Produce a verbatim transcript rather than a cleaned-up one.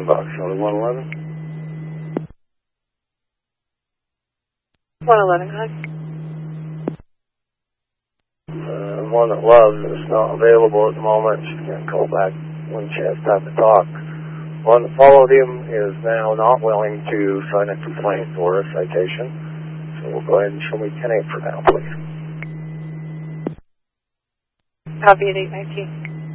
Box, Charlie one eleven. one eleven, hi. Uh, one that loves is not available at the moment. She can call back when she has time to talk. One that followed him is now not willing to sign a complaint or a citation. So we'll go ahead and show me ten eight for now, please. Copy at eight nineteen.